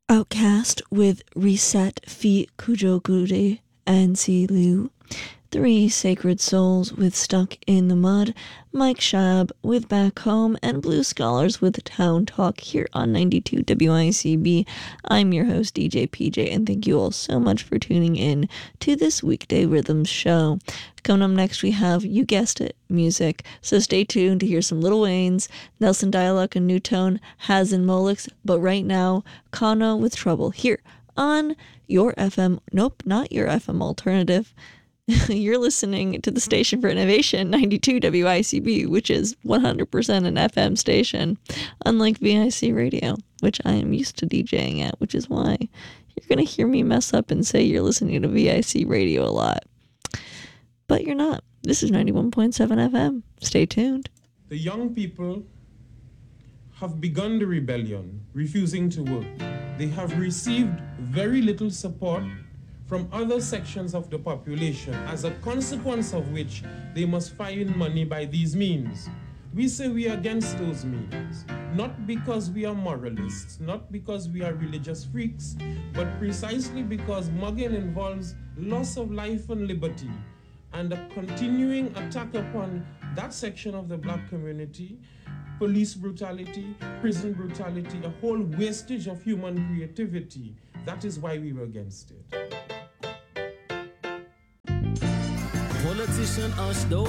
Outcast with Reset Feet Kujogure and Silu. Three Sacred Souls with Stuck in the Mud, Mike Shab with Back Home, and Blue Scholars with Town Talk here on 92 WICB. I'm your host, DJ PJ, and thank you all so much for tuning in to this Weekday Rhythms show. Coming up next, we have, you guessed it, music. So stay tuned to hear some Lil Wayne's, Nelson Dialog and New Tone, Haz and Molix, but right now, Kano with Trouble here on your FM, nope, not your FM alternative. You're listening to the Station for Innovation, 92 WICB, which is 100% an FM station, unlike VIC Radio, which I am used to DJing at, which is why you're going to hear me mess up and say you're listening to VIC Radio a lot. But you're not. This is 91.7 FM. Stay tuned. The young people have begun the rebellion, refusing to work. They have received very little support from other sections of the population, as a consequence of which they must find money by these means. We say we are against those means, not because we are moralists, not because we are religious freaks, but precisely because mugging involves loss of life and liberty, and a continuing attack upon that section of the black community, police brutality, prison brutality, a whole wastage of human creativity. That is why we were against it. Politician us though,